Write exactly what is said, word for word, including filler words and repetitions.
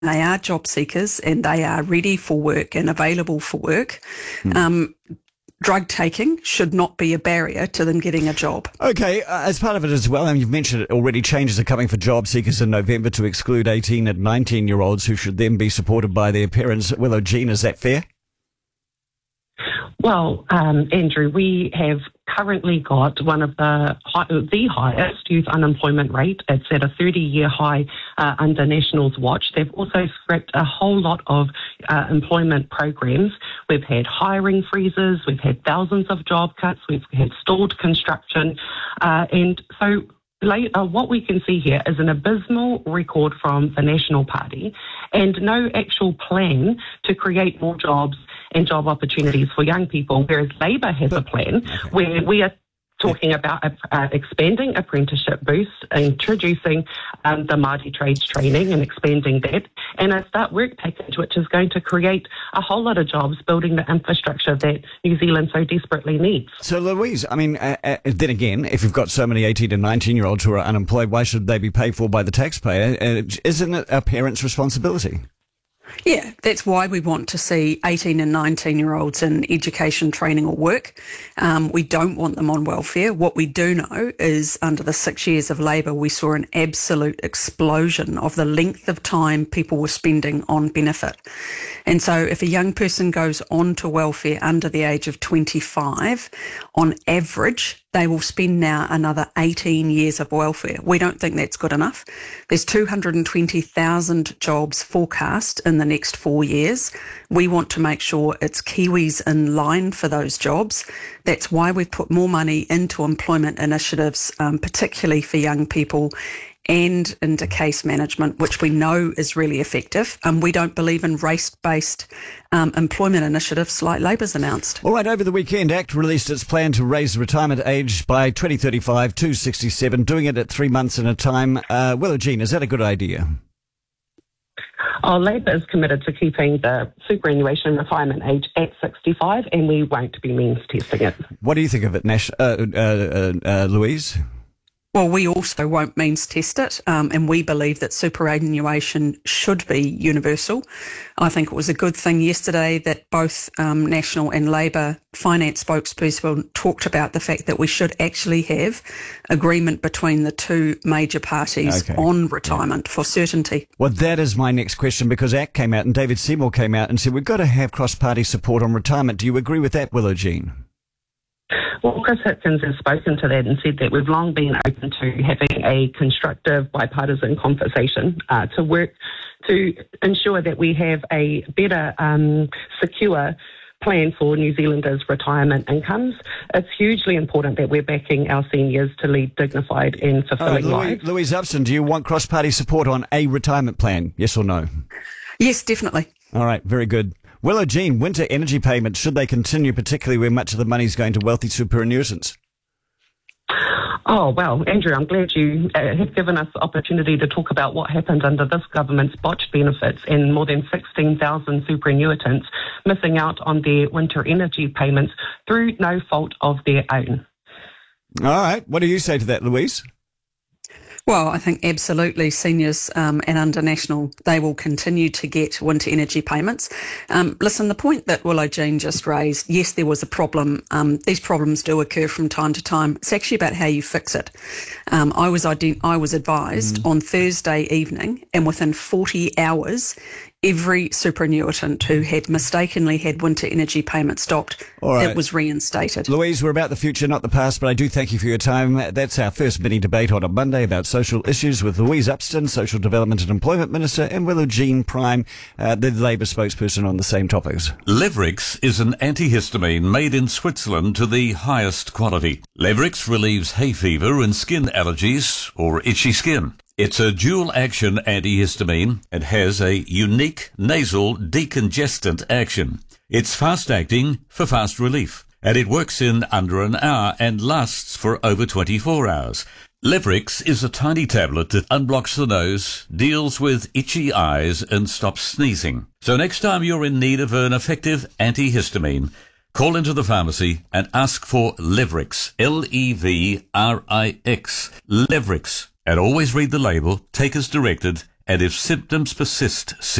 they are job seekers and they are ready for work and available for work, mm. um, drug taking should not be a barrier to them getting a job. Okay, uh, as part of it as well, and you've mentioned it already, changes are coming for job seekers in November to exclude eighteen and nineteen-year-olds who should then be supported by their parents. Willow Jean, is that fair? Well, um, Andrew, we have currently got one of the high, the highest youth unemployment rate. It's at a thirty-year high uh, under National's watch. They've also scrapped a whole lot of uh, employment programs. We've had hiring freezes, we've had thousands of job cuts, we've had stalled construction, uh, and so Uh, what we can see here is an abysmal record from the National Party and no actual plan to create more jobs and job opportunities for young people, whereas Labor has a plan okay. where we are talking about uh, expanding apprenticeship boosts, introducing um, the Māori trades training and expanding that, and a start work package which is going to create a whole lot of jobs, building the infrastructure that New Zealand so desperately needs. So Louise, I mean, uh, uh, then again, if you've got so many eighteen and nineteen year olds who are unemployed, why should they be paid for by the taxpayer? Uh, isn't it a parent's responsibility? Yeah, that's why we want to see eighteen and nineteen year olds in education, training or work. Um, we don't want them on welfare. What we do know is under the six years of Labor, we saw an absolute explosion of the length of time people were spending on benefit. And so if a young person goes on to welfare under the age of twenty-five, on average, they will spend now another eighteen years of welfare. We don't think that's good enough. There's two hundred twenty thousand jobs forecast in the next four years. We want to make sure it's Kiwis in line for those jobs. That's why we've put more money into employment initiatives, um, particularly for young people, and into case management, which we know is really effective. Um, we don't believe in race-based um, employment initiatives like Labor's announced. All right, over the weekend, ACT released its plan to raise the retirement age by twenty thirty-five to sixty-seven, doing it at three months at a time. Uh, Willow Jean, is that a good idea? Oh, Labor is committed to keeping the superannuation retirement age at sixty-five, and we won't be means testing it. What do you think of it, Nash, uh, uh, uh, uh, Louise? Well, we also won't means test it, um, and we believe that superannuation should be universal. I think it was a good thing yesterday that both um, National and Labor finance spokespeople talked about the fact that we should actually have agreement between the two major parties okay. on retirement yeah. for certainty. Well, that is my next question, because ACT came out and David Seymour came out and said we've got to have cross-party support on retirement. Do you agree with that, Willow Jean? Well, Chris Hipkins has spoken to that and said that we've long been open to having a constructive bipartisan conversation uh, to work to ensure that we have a better, um, secure plan for New Zealanders' retirement incomes. It's hugely important that we're backing our seniors to lead dignified and fulfilling uh, lives. Louise Upston, do you want cross-party support on a retirement plan, yes or no? Yes, definitely. All right, very good. Willow Jean, winter energy payments, should they continue, particularly where much of the money is going to wealthy superannuitants? Oh, well, Andrew, I'm glad you uh, have given us the opportunity to talk about what happened under this government's botched benefits and more than sixteen thousand superannuitants missing out on their winter energy payments through no fault of their own. All right. What do you say to that, Louise? Well, I think absolutely seniors um, and under National, they will continue to get winter energy payments. Um, listen, the point that Willow Jean just raised, yes, there was a problem. Um, these problems do occur from time to time. It's actually about how you fix it. Um, I was ident- I was advised mm. on Thursday evening, and within forty hours, every superannuitant who had mistakenly had winter energy payments stopped, right. it was reinstated. Louise, we're about the future, not the past, but I do thank you for your time. That's our first mini debate on a Monday about social issues with Louise Upston, Social Development and Employment Minister, and Willow Jean Prime, uh, the Labour spokesperson on the same topics. Levrix is an antihistamine made in Switzerland to the highest quality. Levrix relieves hay fever and skin allergies or itchy skin. It's a dual-action antihistamine and has a unique nasal decongestant action. It's fast-acting for fast relief, and it works in under an hour and lasts for over twenty-four hours. Levrix is a tiny tablet that unblocks the nose, deals with itchy eyes, and stops sneezing. So next time you're in need of an effective antihistamine, call into the pharmacy and ask for Levrix, L E V R I X, Levrix. And always read the label, take as directed, and if symptoms persist,